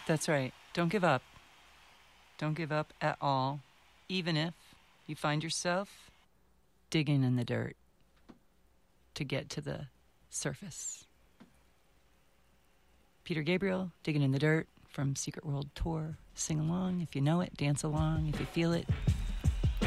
That's right. Don't give up. Don't give up at all, even if you find yourself digging in the dirt to get to the surface. Peter Gabriel, Digging in the Dirt from Secret World Tour. Sing along if you know it, dance along if you feel it.